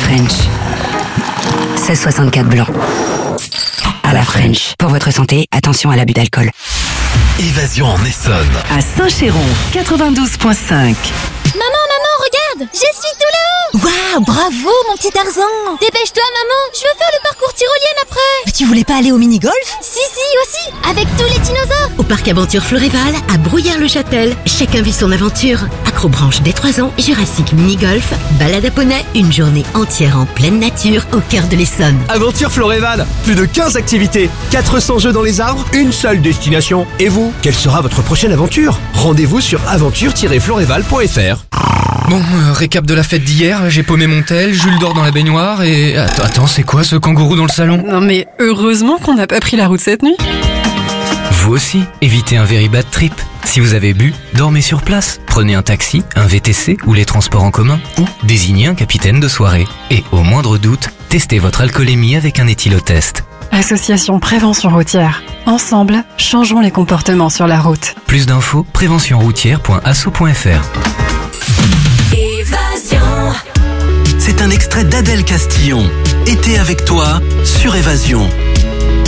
French. 1664 blanc. À la French. Pour votre santé, attention à l'abus d'alcool. Évasion en Essonne. À Saint-Chéron, 92.5. Maman, regarde, je suis tout là-haut. Waouh, bravo mon petit Tarzan. Dépêche-toi maman, je veux faire le parcours tyrolien après. Mais tu voulais pas aller au mini-golf? Si, aussi, avec tous les dinosaures. Au parc Aventure Floréval, à Brouillard-le-Châtel, chacun vit son aventure. Acrobranche dès 3 ans, Jurassic Mini-Golf, balade à poney, une journée entière en pleine nature au cœur de l'Essonne. Aventure Floréval, plus de 15 activités, 400 jeux dans les arbres, une seule destination. Et vous, quelle sera votre prochaine aventure? Rendez-vous sur aventure-floréval.fr. Bon, récap de la fête d'hier, j'ai paumé mon tel, Jules dort dans la baignoire et... Attends, c'est quoi ce kangourou dans le salon? Non mais heureusement qu'on n'a pas pris la route cette nuit. Vous aussi, évitez un very bad trip. Si vous avez bu, dormez sur place. Prenez un taxi, un VTC ou les transports en commun ou désignez un capitaine de soirée. Et au moindre doute, testez votre alcoolémie avec un éthylotest. Association Prévention Routière. Ensemble, changeons les comportements sur la route. Plus d'infos, préventionroutière.asso.fr. C'est un extrait d'Adèle Castillon. Été avec toi sur Évasion.